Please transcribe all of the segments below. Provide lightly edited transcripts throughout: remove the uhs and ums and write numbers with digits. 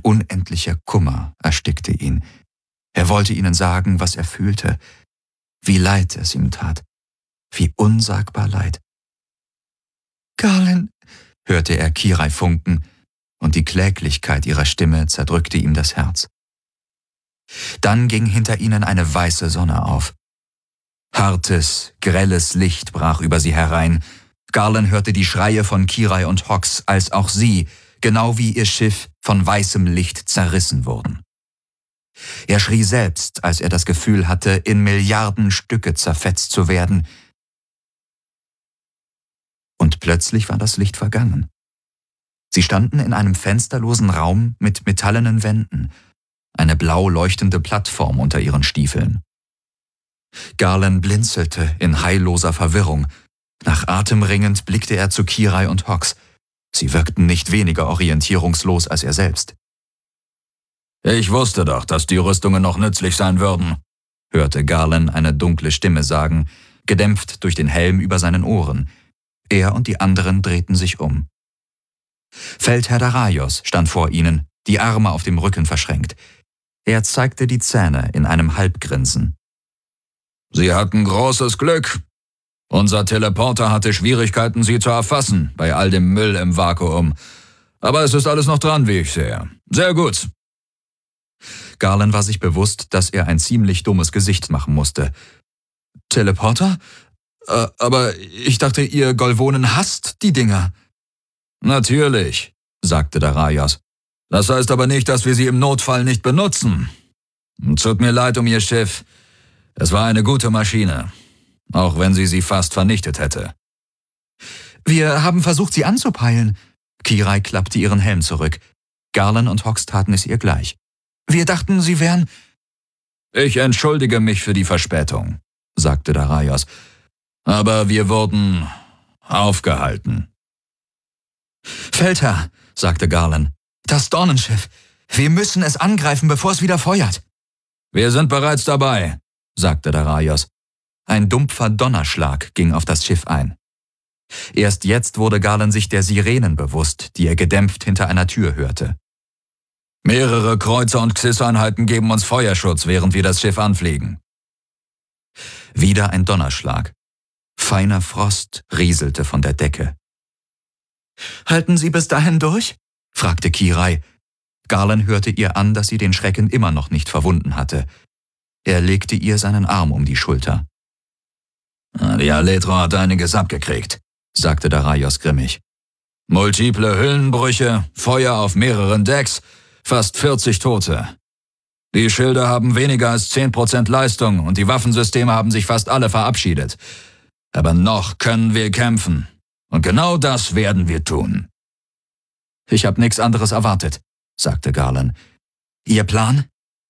unendlicher Kummer erstickte ihn. Er wollte ihnen sagen, was er fühlte, wie leid es ihm tat, wie unsagbar leid. »Garland«, hörte er Kirai funken, und die Kläglichkeit ihrer Stimme zerdrückte ihm das Herz. Dann ging hinter ihnen eine weiße Sonne auf. Hartes, grelles Licht brach über sie herein. Garland hörte die Schreie von Kirai und Hawks, als auch sie, genau wie ihr Schiff, von weißem Licht zerrissen wurden. Er schrie selbst, als er das Gefühl hatte, in Milliarden Stücke zerfetzt zu werden. Und plötzlich war das Licht vergangen. Sie standen in einem fensterlosen Raum mit metallenen Wänden, eine blau leuchtende Plattform unter ihren Stiefeln. Garland blinzelte in heilloser Verwirrung. Nach Atem ringend blickte er zu Kirai und Hawks. Sie wirkten nicht weniger orientierungslos als er selbst. »Ich wusste doch, dass die Rüstungen noch nützlich sein würden«, hörte Garland eine dunkle Stimme sagen, gedämpft durch den Helm über seinen Ohren. Er und die anderen drehten sich um. Feldherr Daraios stand vor ihnen, die Arme auf dem Rücken verschränkt. Er zeigte die Zähne in einem Halbgrinsen. »Sie hatten großes Glück. Unser Teleporter hatte Schwierigkeiten, sie zu erfassen, bei all dem Müll im Vakuum. Aber es ist alles noch dran, wie ich sehe. Sehr gut.« Garland war sich bewusst, dass er ein ziemlich dummes Gesicht machen musste. »Teleporter? Aber ich dachte, ihr Golvonen hasst die Dinger.« »Natürlich«, sagte Daraios. »Das heißt aber nicht, dass wir sie im Notfall nicht benutzen. Tut mir leid um Ihr Schiff. Es war eine gute Maschine, auch wenn sie fast vernichtet hätte.« »Wir haben versucht, sie anzupeilen.« Kirai klappte ihren Helm zurück. Garland und Hawks taten es ihr gleich. »Wir dachten, sie wären...« »Ich entschuldige mich für die Verspätung«, sagte Daraios. »Aber wir wurden aufgehalten.« »Feldherr«, sagte Garland, »das Dornenschiff. Wir müssen es angreifen, bevor es wieder feuert.« »Wir sind bereits dabei«, sagte Daraios. Ein dumpfer Donnerschlag ging auf das Schiff ein. Erst jetzt wurde Garland sich der Sirenen bewusst, die er gedämpft hinter einer Tür hörte. »Mehrere Kreuzer und Xys-Einheiten geben uns Feuerschutz, während wir das Schiff anfliegen.« Wieder ein Donnerschlag. Feiner Frost rieselte von der Decke. »Halten Sie bis dahin durch?« fragte Kirai. Garland hörte ihr an, dass sie den Schrecken immer noch nicht verwunden hatte. Er legte ihr seinen Arm um die Schulter. »Die Aletro hat einiges abgekriegt«, sagte Daraios grimmig. »Multiple Hüllenbrüche, Feuer auf mehreren Decks, fast 40 Tote. Die Schilde haben weniger als 10% Leistung und die Waffensysteme haben sich fast alle verabschiedet. Aber noch können wir kämpfen. Und genau das werden wir tun.« »Ich habe nichts anderes erwartet«, sagte Garland. »Ihr Plan?«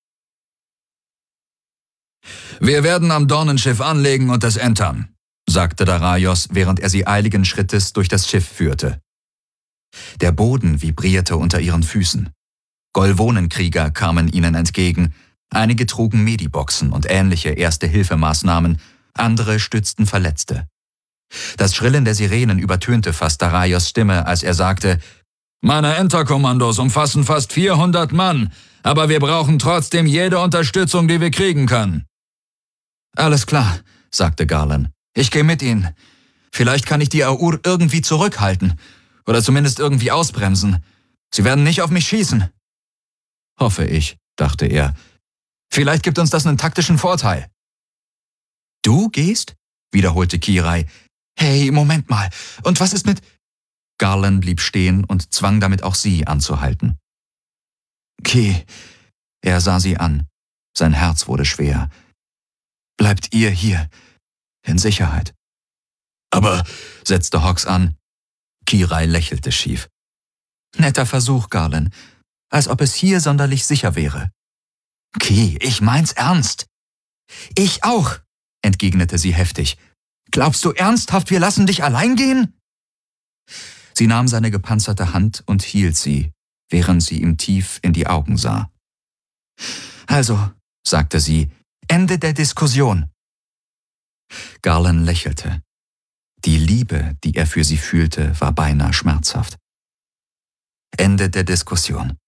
»Wir werden am Dornenschiff anlegen und es entern«, sagte Daraios, während er sie eiligen Schrittes durch das Schiff führte. Der Boden vibrierte unter ihren Füßen. Golvonenkrieger kamen ihnen entgegen. Einige trugen Mediboxen und ähnliche Erste-Hilfemaßnahmen, andere stützten Verletzte. Das Schrillen der Sirenen übertönte fast Daraios Stimme, als er sagte: »Meine Enterkommandos umfassen fast 400 Mann, aber wir brauchen trotzdem jede Unterstützung, die wir kriegen können.« »Alles klar«, sagte Garland. »Ich gehe mit Ihnen. Vielleicht kann ich die Aur irgendwie zurückhalten oder zumindest irgendwie ausbremsen. Sie werden nicht auf mich schießen.« »Hoffe ich«, dachte er. »Vielleicht gibt uns das einen taktischen Vorteil.« »Du gehst?«, wiederholte Kirai. »Hey, Moment mal. Und was ist mit...« Garland blieb stehen und zwang damit auch sie anzuhalten. »Ki«, er sah sie an. Sein Herz wurde schwer. »Bleibt ihr hier, in Sicherheit.« »Aber«, setzte Hawks an. Kirai lächelte schief. »Netter Versuch, Garland. Als ob es hier sonderlich sicher wäre.« »Ki, ich mein's ernst.« »Ich auch«, entgegnete sie heftig. »Glaubst du ernsthaft, wir lassen dich allein gehen?« Sie nahm seine gepanzerte Hand und hielt sie, während sie ihm tief in die Augen sah. »Also«, sagte sie, »Ende der Diskussion.« Garland lächelte. Die Liebe, die er für sie fühlte, war beinahe schmerzhaft. »Ende der Diskussion«,